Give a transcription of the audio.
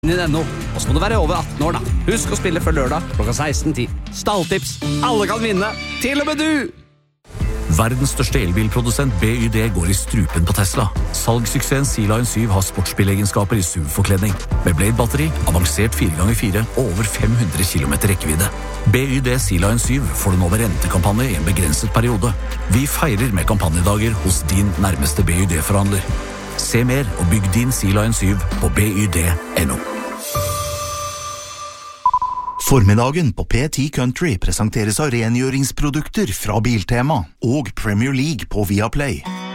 .no. Og så må du være over 18 år da. Husk å spille før lørdag klokka 16:10. Stalltips. Alle kan vinne. Til og med du! Verdens største elbilprodusent BYD går i strupen på Tesla. Salgssuksessen Sea-Line 7 har sportsbilegenskaper i SUV-forkledning. Med Blade-batteri, avansert 4x4 og over 500 km rekkevidde. BYD Sea-Line 7 får du nå ved rentekampanje i en begrenset periode. Vi feirer med kampanjedager hos din nærmeste BYD-forhandler. Se mer og bygg din Sea-Line 7 på byd.no. Formiddagen på P10 Country presenteres av rengjøringsprodukter fra Biltema og Premier League på Viaplay.